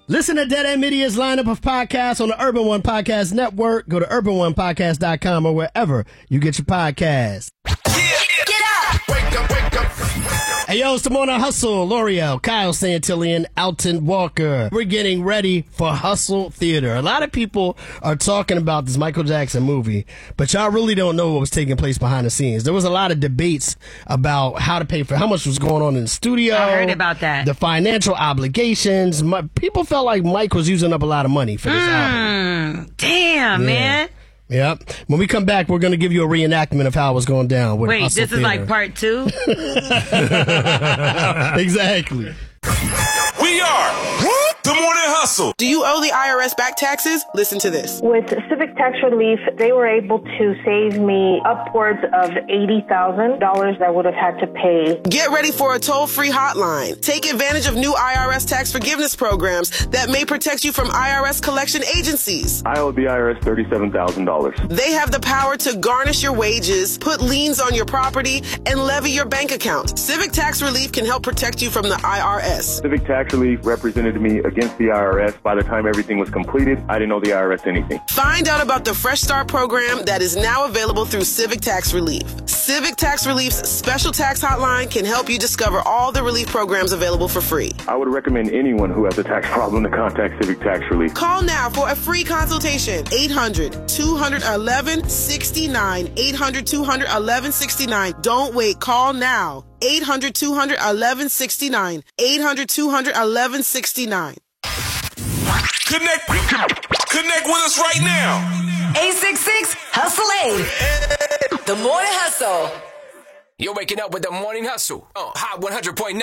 Listen to Dead End Media's lineup of podcasts on the Urban One Podcast Network. Go to urban1podcast.com or wherever you get your podcasts. Get up! Wake up, wake up. Hey, yo, it's the Morning Hustle. L'Oreal, Kyle Santillan, Alton Walker. We're getting ready for Hustle Theater. A lot of people are talking about this Michael Jackson movie, but y'all really don't know what was taking place behind the scenes. There was a lot of debates about how to pay for how much was going on in the studio. I heard about that. The financial obligations. People felt like Mike was using up a lot of money for this album. Damn, man. Yep. When we come back, we're going to give you a reenactment of how it was going down. With Wait, Hustle this is Theater. like part 2? Exactly. We are the Morning Hustle. Do you owe the IRS back taxes? Listen to this. With Civic Tax Relief, they were able to save me upwards of $80,000 I would have had to pay. Get ready for a toll-free hotline. Take advantage of new IRS tax forgiveness programs that may protect you from IRS collection agencies. I owe the IRS $37,000. They have the power to garnish your wages, put liens on your property, and levy your bank account. Civic Tax Relief can help protect you from the IRS. Civic Tax Relief represented me against the IRS. By the time everything was completed, I didn't owe the IRS anything. Find out about the Fresh Start program that is now available through Civic Tax Relief. Civic Tax Relief's special tax hotline can help you discover all the relief programs available for free. I would recommend anyone who has a tax problem to contact Civic Tax Relief. Call now for a free consultation. 800-211-69. 800-211-69. Don't wait. Call now. 800-211-69. 800-211-69. Connect with us right now. 866-HUSTLE-8. The Morning Hustle. You're waking up with the Morning Hustle on Hot 100.9.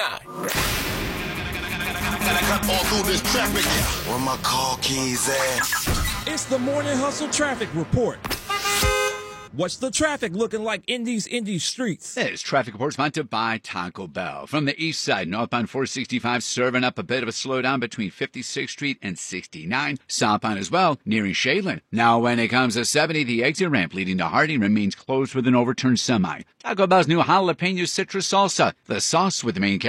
Gotta cut all through this traffic. Where my car keys at? It's the Morning Hustle Traffic Report. What's the traffic looking like in these streets? This traffic report sponsored by Taco Bell. From the east side, northbound 465, serving up a bit of a slowdown between 56th Street and 69. Southbound as well, nearing Shadeland. Now, when it comes to 70, the exit ramp leading to Harding remains closed with an overturned semi. Taco Bell's new jalapeno citrus salsa, the sauce with the main